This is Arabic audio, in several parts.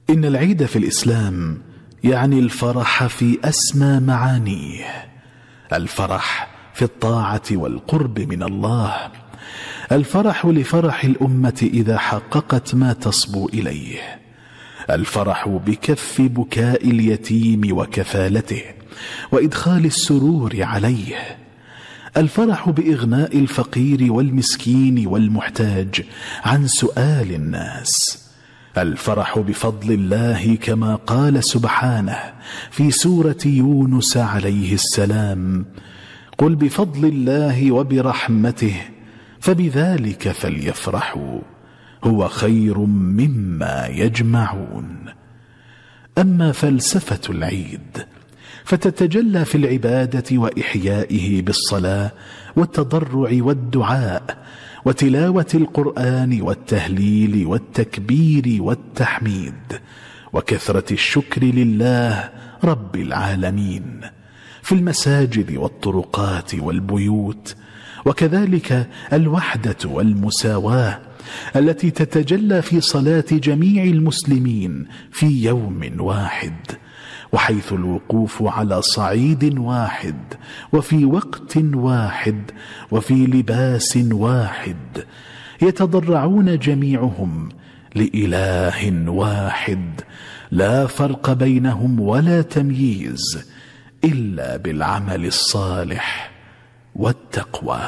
إن العيد في الإسلام يعني الفرح في أسمى معانيه، الفرح في الطاعة والقرب من الله، الفرح لفرح الأمة إذا حققت ما تصبو إليه، الفرح بكف بكاء اليتيم وكفالته وإدخال السرور عليه، الفرح بإغناء الفقير والمسكين والمحتاج عن سؤال الناس، الفرح بفضل الله كما قال سبحانه في سورة يونس عليه السلام: قل بفضل الله وبرحمته فبذلك فليفرحوا هو خير مما يجمعون. أما فلسفة العيد فتتجلى في العبادة وإحيائه بالصلاة والتضرع والدعاء وتلاوة القرآن والتهليل والتكبير والتحميد وكثرة الشكر لله رب العالمين في المساجد والطرقات والبيوت، وكذلك الوحدة والمساواة التي تتجلى في صلاة جميع المسلمين في يوم واحد، وحيث الوقوف على صعيد واحد وفي وقت واحد وفي لباس واحد، يتضرعون جميعهم لإله واحد لا فرق بينهم ولا تمييز إلا بالعمل الصالح والتقوى.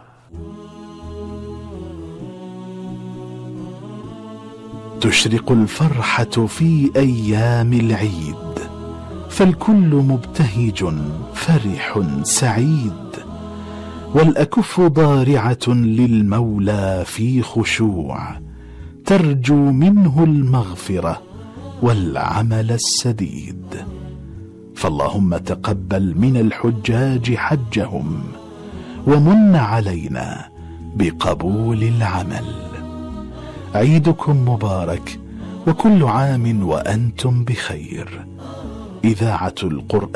تشرق الفرحة في أيام العيد، فالكل مبتهج فرح سعيد، والأكف ضارعة للمولى في خشوع ترجو منه المغفرة والعمل السديد. فاللهم تقبل من الحجاج حجهم ومن علينا بقبول العمل. عيدكم مبارك وكل عام وأنتم بخير. إذاعة القرآن